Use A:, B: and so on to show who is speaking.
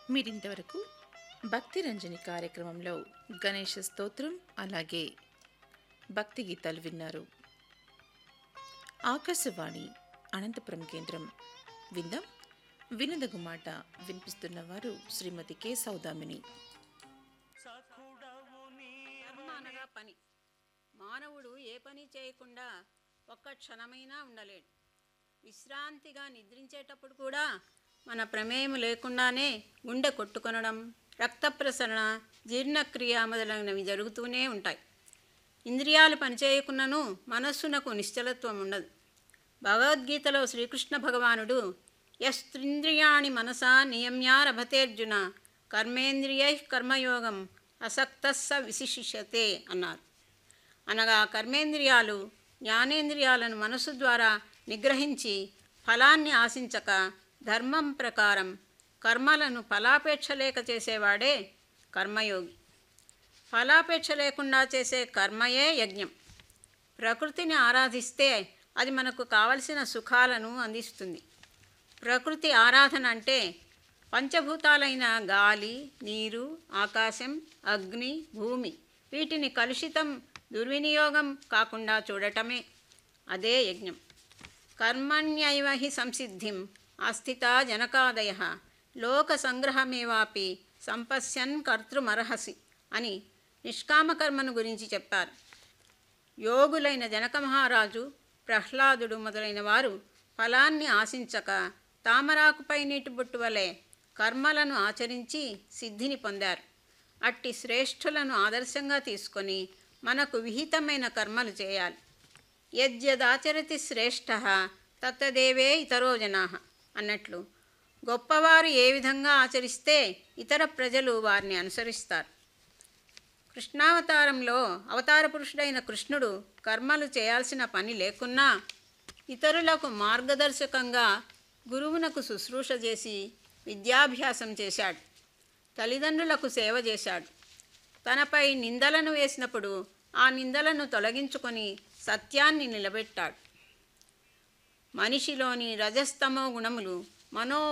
A: మీరింతవరకు భక్తి రంజని కార్యక్రమంలో గణేష స్తోత్రం అలాగే భక్తి గీతాలు విన్నారు. ఆకాశవాణి అనంతపురం కేంద్రం. విందాం వినదగు మాట. వినిపిస్తున్నవారు శ్రీమతి కె సౌదామిని.
B: కర్మ అనగా పని. మానవుడు ఏ పని చేయకుండా ఒక్క క్షణమైనా ఉండలేడు. విశ్రాంతిగా నిద్రించేటప్పుడు కూడా మన ప్రమేయం లేకుండానే గుండె కొట్టుకొనడం, రక్త ప్రసరణ, జీర్ణక్రియ మొదలైనవి జరుగుతూనే ఉంటాయి. ఇంద్రియాలు పనిచేయకున్నను మనస్సునకు నిశ్చలత్వం ఉండదు. భగవద్గీతలో శ్రీకృష్ణ భగవానుడు యస్త్రింద్రియాణి మనసా నియమ్యారభతేర్జున కర్మేంద్రియై కర్మయోగం అసక్తస్స విశిష్యతే అన్నారు. అనగా కర్మేంద్రియాలు జ్ఞానేంద్రియాలను మనసు ద్వారా నిగ్రహించి ఫలాన్ని ఆశించక ధర్మం ప్రకారం కర్మలను ఫలాపేక్ష లేక చేసేవాడే కర్మయోగి. ఫలాపేక్ష లేకుండా చేసే కర్మయే యజ్ఞం. ప్రకృతిని ఆరాధిస్తే అది మనకు కావలసిన సుఖాలను అందిస్తుంది. ప్రకృతి ఆరాధన అంటే పంచభూతాలైన గాలి, నీరు, ఆకాశం, అగ్ని, భూమి వీటిని కలుషితం, దుర్వినియోగం కాకుండా చూడటమే. అదే యజ్ఞం. కర్మణ్యైవ హి సంసిద్ధిం ఆస్థితా జనకాదయః లోక సంగ్రహమేవాపి సంపశ్యన్ కర్తృమర్హసి అని నిష్కామకర్మను గురించి చెప్పారు. యోగులైన జనక మహారాజు, ప్రహ్లాదుడు మొదలైన వారు ఫలాన్ని ఆశించక తామరాకుపై నీటి బొట్టు వలె కర్మలను ఆచరించి సిద్ధిని పొందారు. అట్టి శ్రేష్ఠులను ఆదర్శంగా తీసుకొని మనకు విహితమైన కర్మలు చేయాలి. యద్యదాచరతి శ్రేష్ఠః తత్తదేవే ఇతరో జనాః అన్నట్లు గొప్పవారు ఏ విధంగా ఆచరిస్తే ఇతర ప్రజలు వారిని అనుసరిస్తారు. కృష్ణావతారంలో అవతార పురుషుడైన కృష్ణుడు కర్మలు చేయాల్సిన పని లేకున్నా ఇతరులకు మార్గదర్శకంగా గురువునకు శుశ్రూష చేసి విద్యాభ్యాసం చేశాడు. తల్లిదండ్రులకు సేవ చేశాడు. తనపై నిందలను వేసినప్పుడు ఆ నిందలను తొలగించుకొని సత్యాన్ని నిలబెట్టాడు. మనిషిలోని రజస్తమో గుణములు మనో